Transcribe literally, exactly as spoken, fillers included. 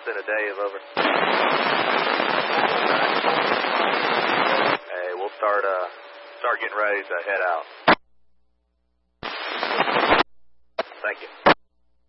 send a Dave over. Hey, we'll start, uh, start getting ready to head out. Thank you.